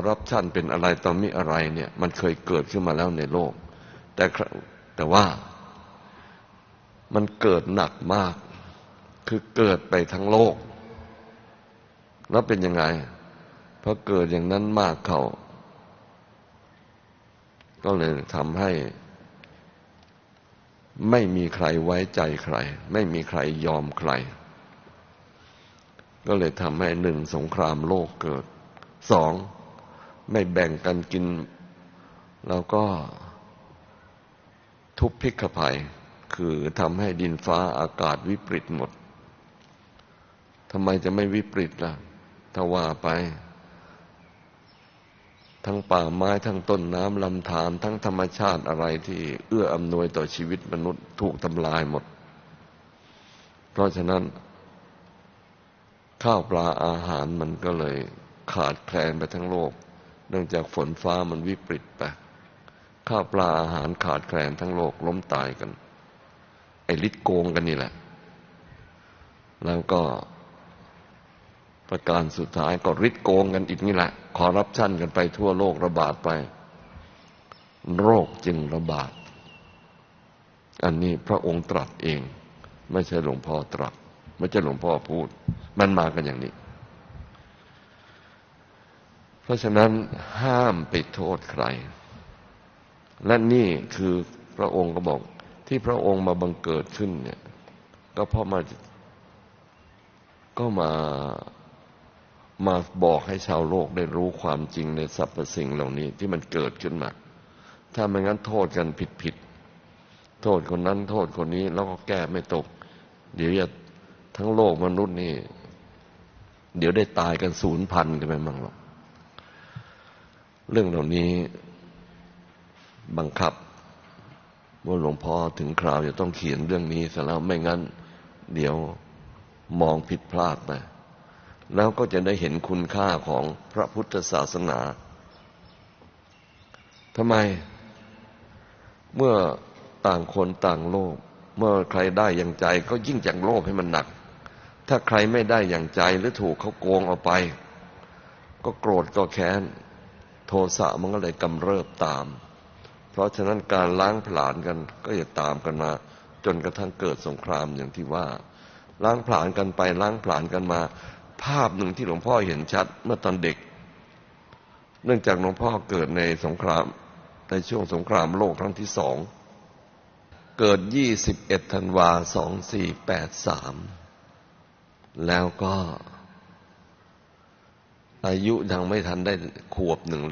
รัปชันเป็นอะไรต่อมิอะไรเนี่ยมันเคยเกิดขึ้นมาแล้วในโลกแต่ว่ามันเกิดหนักมากคือเกิดไปทั้งโลกแล้วเป็นยังไงพอเกิดอย่างนั้นมากเข้าก็เลยทำให้ไม่มีใครไว้ใจใครไม่มีใครยอมใครก็เลยทำให้หนึ่งสงครามโลกเกิดสองไม่แบ่งกันกินแล้วก็ทุบพิฆภัยคือทำให้ดินฟ้าอากาศวิปริตหมดทำไมจะไม่วิปริตล่ะถ้าว่าไปทั้งป่าไม้ทั้งต้นน้ำลำธารทั้งธรรมชาติอะไรที่เอื้ออำนวยต่อชีวิตมนุษย์ถูกทำลายหมดเพราะฉะนั้นข้าวปลาอาหารมันก็เลยขาดแคลนไปทั้งโลกเนื่องจากฝนฟ้ามันวิปริตไปข้าวปลาอาหารขาดแคลนทั้งโลกล้มตายกันไอ้ฤทธิ์โกงกันนี่แหละแล้วก็ประการสุดท้ายก็ฤทธิ์โกงกันอีกนี่แหละคอร์รัปชันกันไปทั่วโลกระบาดไปโรคจึงระบาดอันนี้พระองค์ตรัสเองไม่ใช่หลวงพ่อตรัสไม่ใช่หลวงพ่อพูดมันมากันอย่างนี้เพราะฉะนั้นห้ามไปโทษใครและนี่คือพระองค์ก็บอกที่พระองค์มาบังเกิดขึ้นเนี่ยก็เพราะมาบอกให้ชาวโลกได้รู้ความจริงในสรรพสิ่งเหล่านี้ที่มันเกิดขึ้นมาถ้าไม่งั้นโทษกันผิดโทษคนนั้นโทษคนนี้แล้วก็แก้ไม่ตกเดี๋ยวจะทั้งโลกมนุษย์นี่เดี๋ยวได้ตายกันสูญพันธุ์กันไปมั่งหรอกเรื่องเหล่านี้บังคับว่าหลวงพ่อถึงคราวจะต้องเขียนเรื่องนี้ซะแล้วไม่งั้นเดี๋ยวมองผิดพลาดไปแล้วก็จะได้เห็นคุณค่าของพระพุทธศาสนาทำไมเมื่อต่างคนต่างโลภเมื่อใครได้อย่างใจก็ยิ่งจังโลภให้มันหนักถ้าใครไม่ได้อย่างใจหรือถูกเขาโกงเอาไปก็โกรธก็แค้นโทสะมันก็เลยกำเริบตามเพราะฉะนั้นการล้างผลาญกันก็จะตามกันมาจนกระทั่งเกิดสงครามอย่างที่ว่าล้างผลาญกันไปล้างผลาญกันมาภาพหนึ่งที่หลวงพ่อเห็นชัดเมื่อตอนเด็กเนื่องจากหลวงพ่อเกิดในสงครามในช่วงสงครามโลกครั้งที่2เกิด21 ธันวาคม 2483แล้วก็อายุยังไม่ทันได้ขวบหนึ่ง